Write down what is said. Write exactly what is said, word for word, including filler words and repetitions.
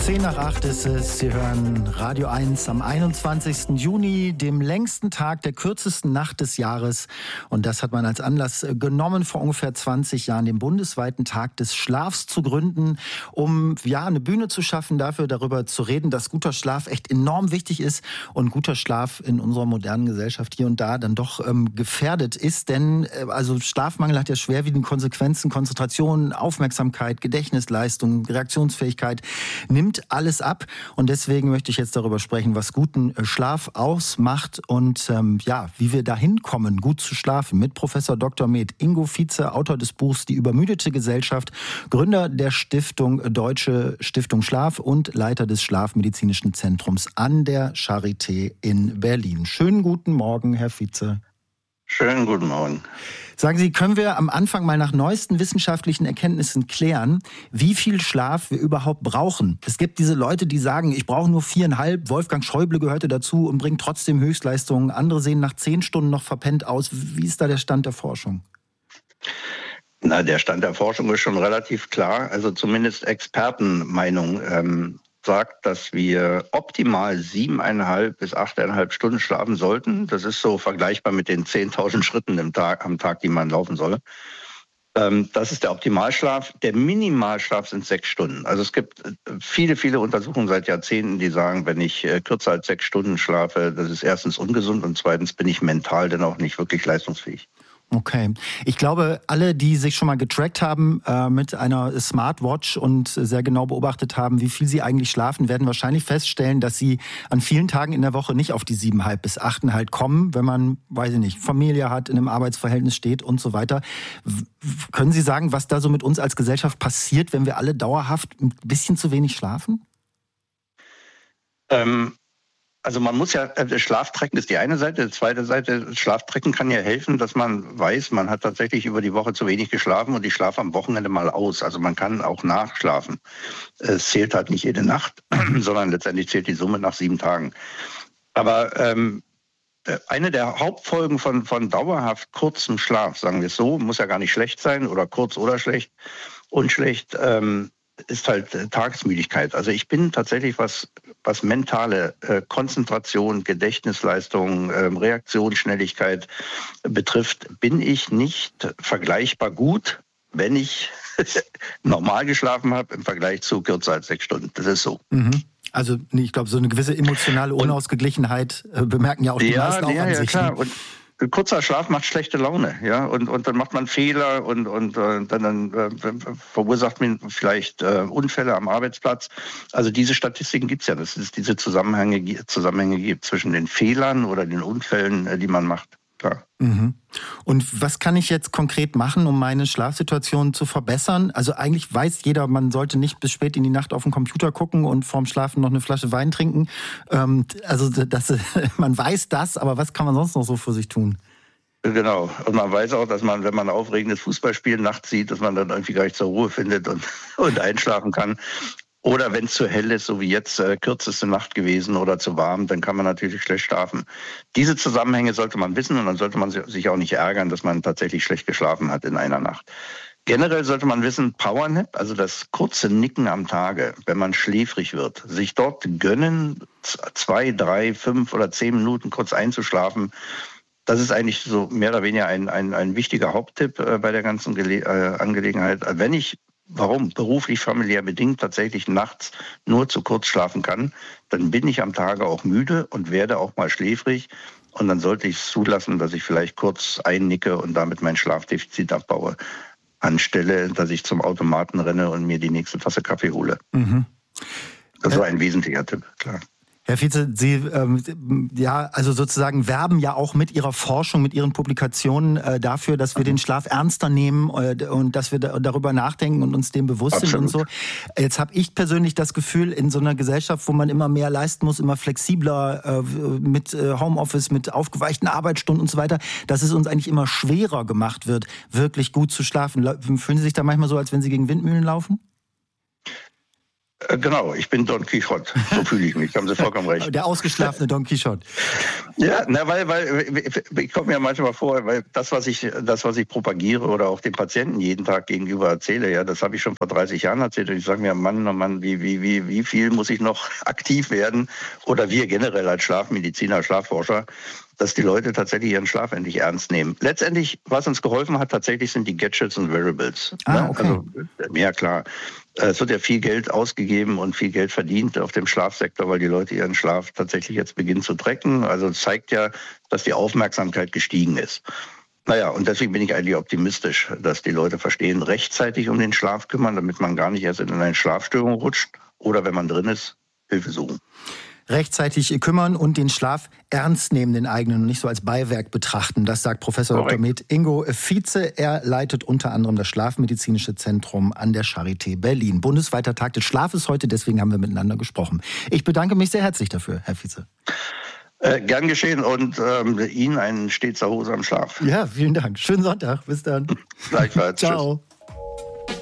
Zehn nach acht ist es. Sie hören Radio eins am einundzwanzigsten Juni, dem längsten Tag der kürzesten Nacht des Jahres. Und das hat man als Anlass genommen, vor ungefähr zwanzig Jahren den bundesweiten Tag des Schlafs zu gründen, um ja eine Bühne zu schaffen, dafür darüber zu reden, dass guter Schlaf echt enorm wichtig ist und guter Schlaf in unserer modernen Gesellschaft hier und da dann doch ähm, gefährdet ist. Denn äh, also Schlafmangel hat ja schwerwiegende Konsequenzen. Konzentration, Aufmerksamkeit, Gedächtnisleistung, Reaktionsfähigkeit nimmt alles ab. Und deswegen möchte ich jetzt darüber sprechen, was guten Schlaf ausmacht und ähm, ja, wie wir dahin kommen, gut zu schlafen. Mit Professor Doktor Med Ingo Vietze, Autor des Buchs Die übermüdete Gesellschaft, Gründer der Stiftung Deutsche Stiftung Schlaf und Leiter des Schlafmedizinischen Zentrums an der Charité in Berlin. Schönen guten Morgen, Herr Vietze. Schönen guten Morgen. Sagen Sie, können wir am Anfang mal nach neuesten wissenschaftlichen Erkenntnissen klären, wie viel Schlaf wir überhaupt brauchen? Es gibt diese Leute, die sagen, ich brauche nur viereinhalb. Wolfgang Schäuble gehörte dazu und bringt trotzdem Höchstleistungen. Andere sehen nach zehn Stunden noch verpennt aus. Wie ist da der Stand der Forschung? Na, der Stand der Forschung ist schon relativ klar. Also zumindest Expertenmeinung ähm, sagt, dass wir optimal siebeneinhalb bis achteinhalb Stunden schlafen sollten. Das ist so vergleichbar mit den zehntausend Schritten im Tag, am Tag, die man laufen soll. Ähm, das ist der Optimalschlaf. Der Minimalschlaf sind sechs Stunden. Also es gibt viele, viele Untersuchungen seit Jahrzehnten, die sagen, wenn ich äh, kürzer als sechs Stunden schlafe, das ist erstens ungesund und zweitens bin ich mental dann auch nicht wirklich leistungsfähig. Okay. Ich glaube, alle, die sich schon mal getrackt haben äh, mit einer Smartwatch und sehr genau beobachtet haben, wie viel sie eigentlich schlafen, werden wahrscheinlich feststellen, dass sie an vielen Tagen in der Woche nicht auf die siebeneinhalb bis achteinhalb kommen, wenn man, weiß ich nicht, Familie hat, in einem Arbeitsverhältnis steht und so weiter. W- können Sie sagen, was da so mit uns als Gesellschaft passiert, wenn wir alle dauerhaft ein bisschen zu wenig schlafen? Ähm Also man muss ja, Schlaftrecken ist die eine Seite, die zweite Seite, Schlaftrecken kann ja helfen, dass man weiß, man hat tatsächlich über die Woche zu wenig geschlafen und ich schlafe am Wochenende mal aus. Also man kann auch nachschlafen. Es zählt halt nicht jede Nacht, sondern letztendlich zählt die Summe nach sieben Tagen. Aber ähm, eine der Hauptfolgen von, von dauerhaft kurzem Schlaf, sagen wir es so, muss ja gar nicht schlecht sein oder kurz oder schlecht, unschlecht, ähm, ist halt äh, Tagesmüdigkeit. Also ich bin tatsächlich, was, was mentale äh, Konzentration, Gedächtnisleistung, äh, Reaktionsschnelligkeit betrifft, bin ich nicht vergleichbar gut, wenn ich normal geschlafen habe im Vergleich zu kürzer als sechs Stunden. Das ist so. Mhm. Also ich glaube, so eine gewisse emotionale Unausgeglichenheit äh, bemerken ja auch die ja, meisten auch ja, an ja, sich. Klar. Und kurzer Schlaf macht schlechte Laune, ja, und, und dann macht man Fehler und, und äh, dann, dann äh, verursacht man vielleicht äh, Unfälle am Arbeitsplatz. Also diese Statistiken gibt's ja, dass es diese Zusammenhänge, Zusammenhänge gibt zwischen den Fehlern oder den Unfällen, äh, die man macht. Klar. Mhm. Und was kann ich jetzt konkret machen, um meine Schlafsituation zu verbessern? Also eigentlich weiß jeder, man sollte nicht bis spät in die Nacht auf den Computer gucken und vorm Schlafen noch eine Flasche Wein trinken. Ähm, also das, man weiß das, aber was kann man sonst noch so für sich tun? Genau. Und man weiß auch, dass man, wenn man ein aufregendes Fußballspiel nachts sieht, dass man dann irgendwie gar nicht zur Ruhe findet und, und einschlafen kann. Oder wenn es zu hell ist, so wie jetzt äh, kürzeste Nacht gewesen oder zu warm, dann kann man natürlich schlecht schlafen. Diese Zusammenhänge sollte man wissen und dann sollte man sich auch nicht ärgern, dass man tatsächlich schlecht geschlafen hat in einer Nacht. Generell sollte man wissen, Powernap, also das kurze Nicken am Tage, wenn man schläfrig wird, sich dort gönnen, zwei, drei, fünf oder zehn Minuten kurz einzuschlafen. Das ist eigentlich so mehr oder weniger ein, ein, ein wichtiger Haupttipp äh, bei der ganzen Gele- äh, Angelegenheit. Wenn ich Warum? Beruflich, familiär bedingt tatsächlich nachts nur zu kurz schlafen kann, dann bin ich am Tage auch müde und werde auch mal schläfrig. Und dann sollte ich es zulassen, dass ich vielleicht kurz einnicke und damit mein Schlafdefizit abbaue, anstelle, dass ich zum Automaten renne und mir die nächste Tasse Kaffee hole. Mhm. Das war ein wesentlicher Tipp, klar. Herr Vietze, Sie ähm, ja, also sozusagen werben ja auch mit Ihrer Forschung, mit Ihren Publikationen äh, dafür, dass wir den Schlaf ernster nehmen äh, und dass wir da, darüber nachdenken und uns dem bewusst Absolut. sind und so. Jetzt habe ich persönlich das Gefühl, in so einer Gesellschaft, wo man immer mehr leisten muss, immer flexibler äh, mit äh, Homeoffice, mit aufgeweichten Arbeitsstunden und so weiter, dass es uns eigentlich immer schwerer gemacht wird, wirklich gut zu schlafen. Fühlen Sie sich da manchmal so, als wenn Sie gegen Windmühlen laufen? Genau, ich bin Don Quixote. So fühle ich mich. Haben Sie vollkommen recht. Der ausgeschlafene Don Quixote. Ja, na, weil, weil ich komme mir manchmal vor, weil das, was ich, das, was ich propagiere oder auch den Patienten jeden Tag gegenüber erzähle, ja, das habe ich schon vor dreißig Jahren erzählt. Und ich sage mir, Mann, oh Mann, wie, wie, wie, wie viel muss ich noch aktiv werden? Oder wir generell als Schlafmediziner, Schlafforscher, dass die Leute tatsächlich ihren Schlaf endlich ernst nehmen. Letztendlich, was uns geholfen hat, tatsächlich sind die Gadgets und Wearables. Ah, okay. Also, ja klar. Es wird ja viel Geld ausgegeben und viel Geld verdient auf dem Schlafsektor, weil die Leute ihren Schlaf tatsächlich jetzt beginnen zu tracken. Also es zeigt ja, dass die Aufmerksamkeit gestiegen ist. Naja, und deswegen bin ich eigentlich optimistisch, dass die Leute verstehen, rechtzeitig um den Schlaf kümmern, damit man gar nicht erst in eine Schlafstörung rutscht oder wenn man drin ist, Hilfe suchen. Rechtzeitig kümmern und den Schlaf ernst nehmen, den eigenen, und nicht so als Beiwerk betrachten. Das sagt Professor Doktor Med Ingo Vize. Er leitet unter anderem das Schlafmedizinische Zentrum an der Charité Berlin. Bundesweiter Tag des Schlafes heute, deswegen haben wir miteinander gesprochen. Ich bedanke mich sehr herzlich dafür, Herr Vize. Äh, gern geschehen und ähm, Ihnen einen stets erholsamen Schlaf. Ja, vielen Dank. Schönen Sonntag. Bis dann. Gleichfalls. Ciao. Tschüss.